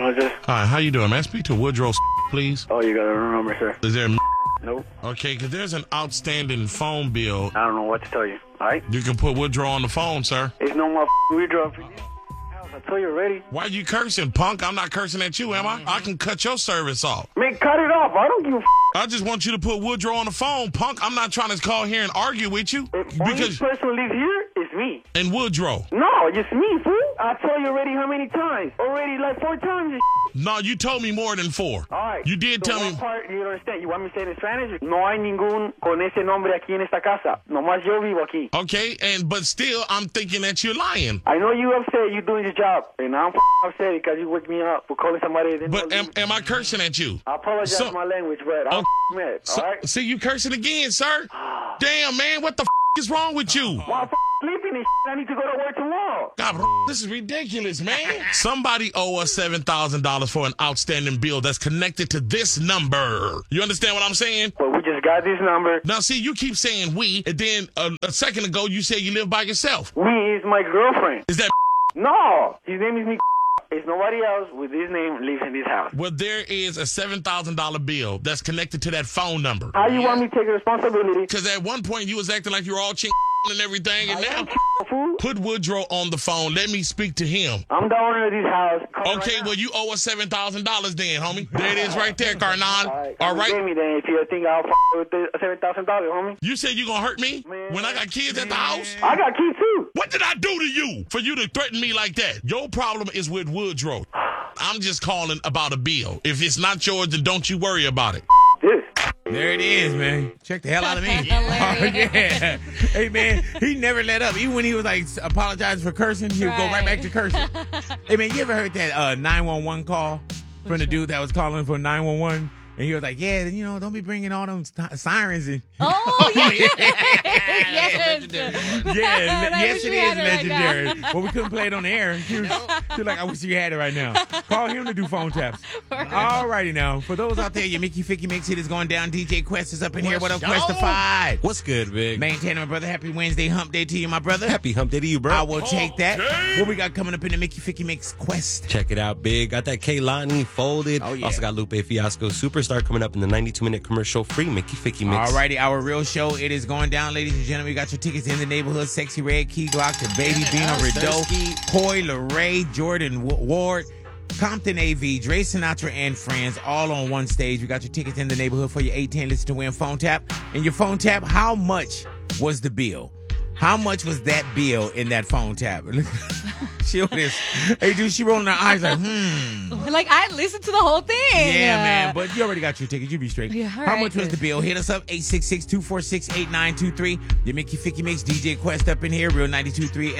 Who's this? Hi, how you doing? May I speak to Woodrow, please? Oh, you got a number, sir. Is there Nope. Okay, because there's an outstanding phone bill. I don't know what to tell you. All right? You can put Woodrow on the phone, sir. It's no more withdraw for you. I told you already. Why you cursing, punk? I'm not cursing at you, am I? I can cut your service off. Man, cut it off. I don't give a I just want you to put Woodrow on the phone, punk. I'm not trying to call here and argue with you. Only person lives here is me. And Woodrow. No, just me, fool. I told you already how many times? Already like 4 times. No, you told me more than 4. All right. You did So tell what me. part you don't understand? You want me to say it in Spanish? No hay ningún con ese nombre aquí en esta casa. Nomás yo vivo aquí. Okay, but still, I'm thinking that you're lying. I know you upset. You doing your job, and I'm upset because you wake me up for calling somebody. That But am I cursing at you? I apologize for my language, but I'm mad. All right. See, you cursing again, sir. Damn, man, what the is wrong with you? Well, I'm sleeping and I need to go to work tomorrow. God, this is ridiculous, man. Somebody owe us $7,000 for an outstanding bill that's connected to this number. You understand what I'm saying? But we just got this number. Now, see, you keep saying we, and then a second ago you said you live by yourself. We is my girlfriend. Is that? No, his name is me. It's nobody else with this name lives in this house. Well, there is a $7,000 bill that's connected to that phone number. How you want me to take responsibility? Because at one point you was acting like you were all ching and everything, and now Fool. put Woodrow on the phone. Let me speak to him. I'm the owner of this house. Call Okay, right well, you owe us $7,000 then, homie. There it is right there, Carnon. All All Pay right? me then if you think I'll with the $7,000, homie. You said you gonna hurt me Man. when I got kids at the house? I got keys too. What did I do to you for you to threaten me like that? Your problem is with Woodrow. I'm just calling about a bill. If it's not yours, then don't you worry about it. This. There it is, man. Check the hell out of me. Hilarious. Yeah. Hey, man, he never let up. Even when he was like apologizing for cursing, he would go right back to cursing. Hey, man, you ever heard that 911 call from the dude that was calling for 911? And he was like, yeah, you know, don't be bringing all them sirens in. Oh, yeah. Yes. Yes, it we is had it right now. legendary. But we couldn't play it on the air. She was like, I wish you had it right now. Call him to do phone taps. All righty now. For those out there, your Mickey Ficky Mix hit is going down. DJ Quest is up in here. What up, Questified? What's good, Big? Maintaining, my brother. Happy Wednesday hump day to you, my brother. Happy hump day to you, bro. I will take that. What we got coming up in the Mickey Ficky Mix Quest? Check it out, Big. Got that Kehlani folded. Oh, yeah. Also got Lupe Fiasco Superstar coming up in the 92-minute commercial free Mickey Ficky Mix. All righty, our real show. It is going down, ladies and gentlemen. We got your tickets in the neighborhood. Sexy Red, Key Glock, the Baby Bino, Rideau, Coy, LeRae, Jordan Ward, Compton AV, Dre Sinatra, and friends, all on one stage. We got your tickets in the neighborhood for your 810 Listen to Win phone tap. And your phone tap, how much was the bill? How much was that bill in that phone tap? She on this. Hey, dude, she rolling her eyes like, Like, I listened to the whole thing. Yeah, man, but you already got your ticket. You be straight. Yeah, all How right, much was good. the bill? Hit us up, 866-246-8923. Your Mickey Ficky Mix, DJ Quest up in here, Real 92.3